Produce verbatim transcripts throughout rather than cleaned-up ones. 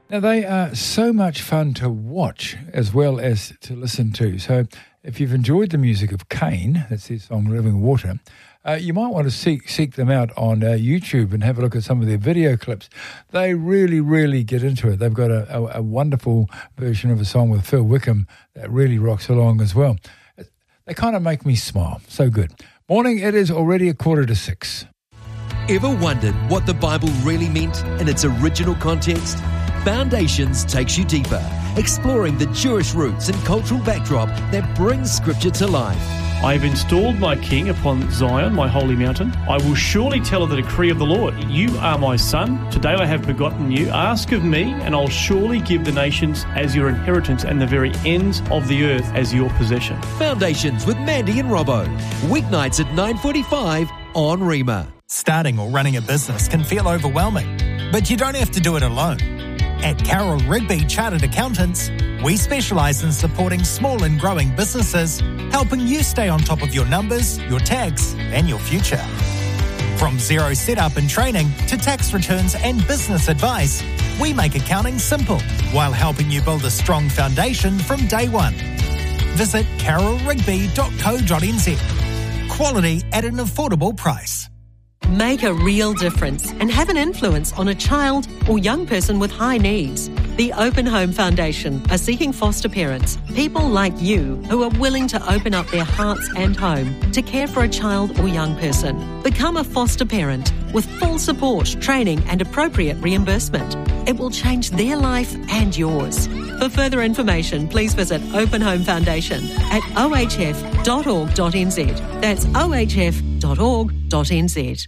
Now, they are so much fun to watch as well as to listen to. So if you've enjoyed the music of Cain, that's his song Living Water, uh, you might want to seek seek them out on uh, YouTube and have a look at some of their video clips. They really, really get into it. They've got a, a, a wonderful version of a song with Phil Wickham that really rocks along as well. They kind of make me smile. So good. Morning, it is already a quarter to six. Ever wondered what the Bible really meant in its original context? Foundations takes you deeper, exploring the Jewish roots and cultural backdrop that brings Scripture to life. I have installed my King upon Zion, my holy mountain. I will surely tell of the decree of the Lord. You are my son. Today I have begotten you. Ask of me, and I'll surely give the nations as your inheritance and the very ends of the earth as your possession. Foundations with Mandy and Robbo. Weeknights at nine forty-five on Rima. Starting or running a business can feel overwhelming, but you don't have to do it alone. At Carroll Rigby Chartered Accountants, we specialise in supporting small and growing businesses, helping you stay on top of your numbers, your tax and your future. From zero setup and training to tax returns and business advice, we make accounting simple while helping you build a strong foundation from day one. Visit carroll rigby dot co dot n z. Quality at an affordable price. Make a real difference and have an influence on a child or young person with high needs. The Open Home Foundation are seeking foster parents, people like you who are willing to open up their hearts and home to care for a child or young person. Become a foster parent with full support, training and appropriate reimbursement. It will change their life and yours. For further information, please visit Open Home Foundation at o h f dot org dot n z. That's o h f dot org dot n z.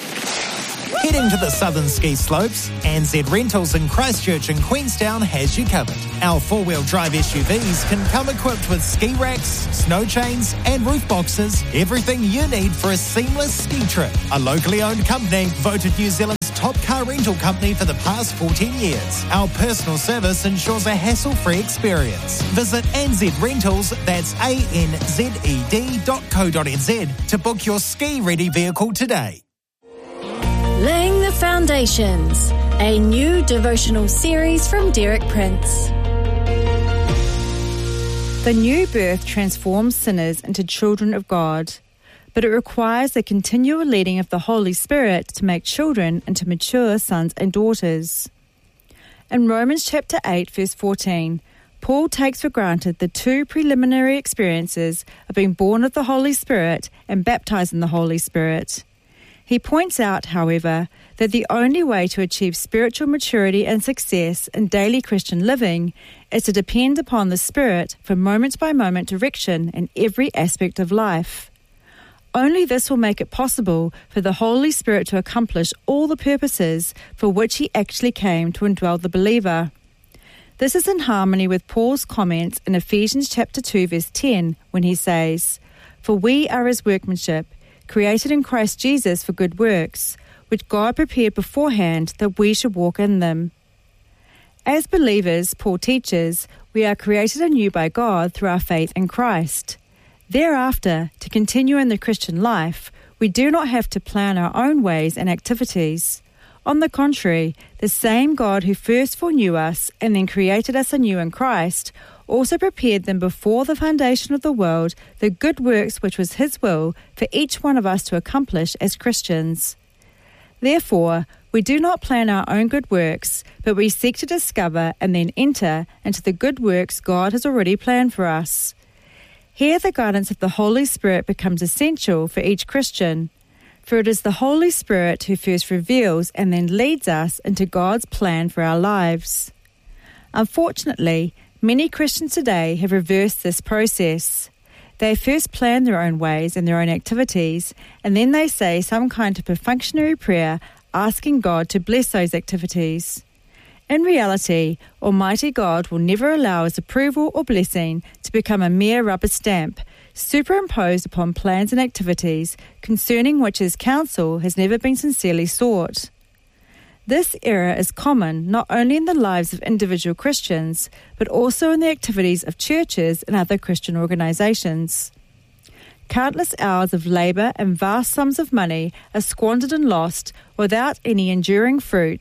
Heading to the southern ski slopes, N Z Rentals in Christchurch and Queenstown has you covered. Our four-wheel drive S U Vs can come equipped with ski racks, snow chains and roof boxes, everything you need for a seamless ski trip. A locally owned company, voted New Zealand's top car rental company for the past fourteen years. Our personal service ensures a hassle-free experience. Visit N Z Rentals, that's A N Z E D dot co dot n z, to book your ski-ready vehicle today. Laying the Foundations, a new devotional series from Derek Prince. The new birth transforms sinners into children of God, but it requires the continual leading of the Holy Spirit to make children into mature sons and daughters. In Romans chapter eight, verse fourteen, Paul takes for granted the two preliminary experiences of being born of the Holy Spirit and baptized in the Holy Spirit. He points out, however, that the only way to achieve spiritual maturity and success in daily Christian living is to depend upon the Spirit for moment-by-moment direction in every aspect of life. Only this will make it possible for the Holy Spirit to accomplish all the purposes for which He actually came to indwell the believer. This is in harmony with Paul's comments in Ephesians chapter two, verse ten, when he says, "For we are His workmanship, created in Christ Jesus for good works, which God prepared beforehand that we should walk in them." As believers, Paul teaches, we are created anew by God through our faith in Christ. Thereafter, to continue in the Christian life, we do not have to plan our own ways and activities. On the contrary, the same God who first foreknew us and then created us anew in Christ also prepared them before the foundation of the world, the good works which was His will for each one of us to accomplish as Christians. Therefore, we do not plan our own good works, but we seek to discover and then enter into the good works God has already planned for us. Here the guidance of the Holy Spirit becomes essential for each Christian, for it is the Holy Spirit who first reveals and then leads us into God's plan for our lives. Unfortunately, many Christians today have reversed this process. They first plan their own ways and their own activities, and then they say some kind of perfunctory prayer asking God to bless those activities. In reality, Almighty God will never allow His approval or blessing to become a mere rubber stamp, superimposed upon plans and activities concerning which His counsel has never been sincerely sought. This error is common not only in the lives of individual Christians, but also in the activities of churches and other Christian organisations. Countless hours of labour and vast sums of money are squandered and lost without any enduring fruit,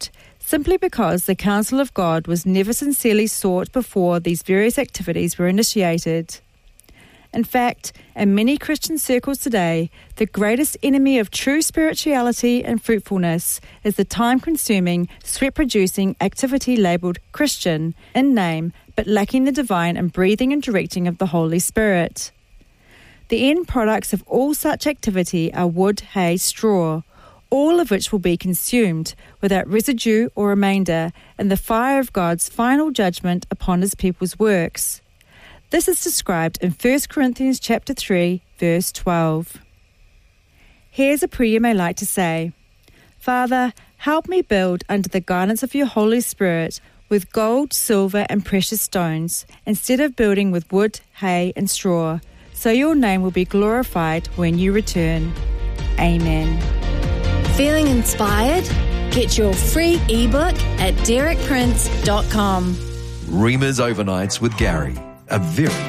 simply because the counsel of God was never sincerely sought before these various activities were initiated. In fact, in many Christian circles today, the greatest enemy of true spirituality and fruitfulness is the time-consuming, sweat-producing activity labelled Christian in name, but lacking the divine and breathing and directing of the Holy Spirit. The end products of all such activity are wood, hay, straw, all of which will be consumed without residue or remainder in the fire of God's final judgment upon his people's works. This is described in First Corinthians chapter three, verse twelve. Here's a prayer you may like to say. Father, help me build under the guidance of your Holy Spirit with gold, silver and precious stones, instead of building with wood, hay and straw, so your name will be glorified when you return. Amen. Feeling inspired? Get your free ebook at derek prince dot com. Reema's Overnights with Gary. A very